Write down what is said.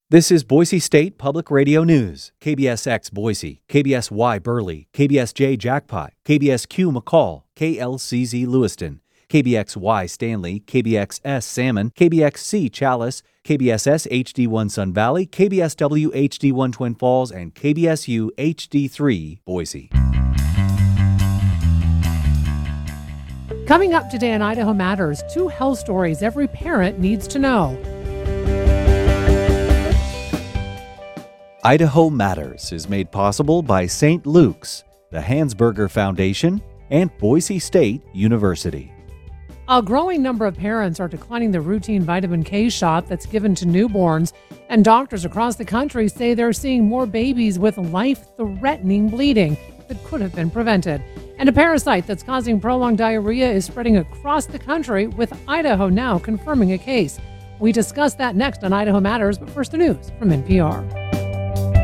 This is Boise State Public Radio News. KBSX Boise, KBSY Burley, KBSJ Jackpot, KBSQ McCall, KLCZ Lewiston, KBXY Stanley, KBXS Salmon, KBXC Chalice, KBSS HD1 Sun Valley, KBSW HD1 Twin Falls, and KBSU HD3 Boise. Coming up today on Idaho Matters, 2 health stories every parent needs to know. Idaho Matters is made possible by St. Luke's, the Hansberger Foundation, and Boise State University. A growing number of parents are declining the routine vitamin K shot that's given to newborns, and doctors across the country say they're seeing more babies with life-threatening bleeding that could have been prevented. And a parasite that's causing prolonged diarrhea is spreading across the country, with Idaho now confirming a case. We discuss that next on Idaho Matters, but first the news from NPR.